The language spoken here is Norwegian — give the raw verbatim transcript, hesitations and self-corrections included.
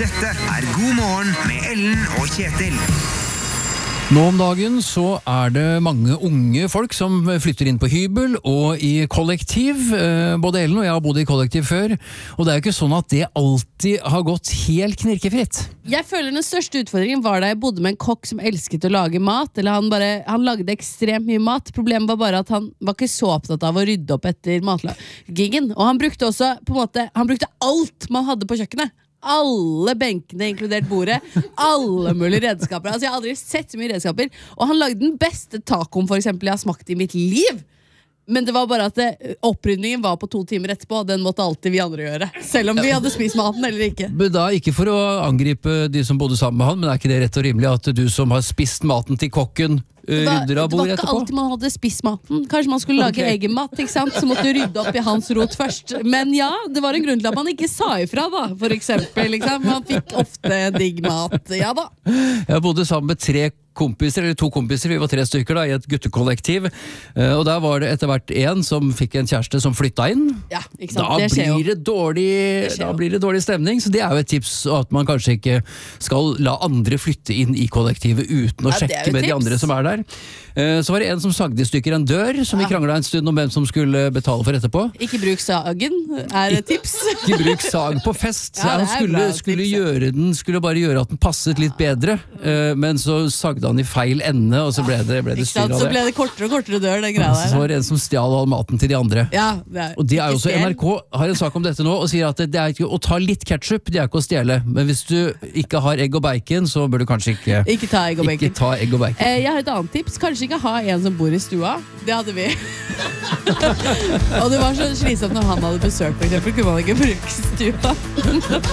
Dette er God morgen med Ellen og Kjetil. Nå om dagen så er det mange unge folk som flytter inn på hybel og i kollektiv. Både Ellen og jeg har bodd i kollektiv før, og det er jo ikke sånn at det alltid har gått helt knirkefritt. Jeg føler den største utfordringen var da jeg bodde med en kokk som elsket å lage mat, eller han, bare, han lagde ekstremt mye mat. Problemet var bare at han var ikke så opptatt av å rydde opp etter matlagingen, og han brukte også på en måte, han brukte alt man hadde på kjøkkenet. Alle benkene, inkludert bordet. Alle mulige redskaper. Altså, jeg har aldri sett så mye redskaper. Og han lagde den beste tacoen for eksempel jeg har smakt i mitt liv. Men det var bare at det, opprydningen var på to timer etterpå, og den måtte alltid vi andre gjøre. Selv om vi hadde spist maten eller ikke. Men da, ikke for å angripe de som bodde sammen med han, men er ikke det rett og rimelig at du som har spist maten til kokken rydder av bord etterpå? Det var ikke alltid man hadde spist maten. Kanskje man skulle lage okay. egen mat, ikke sant? Så måtte du rydde opp i hans rot først. Men ja, det var en grunn til at man ikke sa ifra da, for eksempel, liksom. Man fikk ofte digg mat, ja da. Jeg bodde sammen med tre kompiser, eller to kompiser, vi var tre stykker da, i et guttekollektiv, og der var det etter hvert en som fikk en kjæreste som flytta inn. Ja, ikke sant? Da det skjer blir det dårlig, det da blir det dårlig stemning, så det er jo et tips at man kanskje ikke skal la andre flytte inn i kollektivet uten å ja, sjekke med tips. de andre som er der. Så var det en som sagde i stykker en dør, som ja. vi kranglet en stund om hvem som skulle betale for etterpå. Ikke bruk sagen, er det tips? Ikke bruk sag på fest. Ja, han skulle, skulle gjøre den, skulle bare gjøre at den passet litt bedre, men så sagde han i feil ende, og så ble det, ble det styr av det. Så ble det kortere og kortere dør, den greia der. Så var det en som stjal all maten til de andre. Ja, det er, og det er jo også, N R K har en sak om dette nå, og sier at det er ikke å ta litt ketchup, det er ikke å stjele. Men hvis du ikke har egg og bacon, så bør du kanskje ikke, ikke ta egg og bacon. Ikke ta egg og bacon. Eh, jeg har et annet tips. Kanskje ikke ha en som bor i stua. Det hadde vi. Og det var så slitsomt når han hadde besøk, for eksempel. Kunne man ikke bruke stua.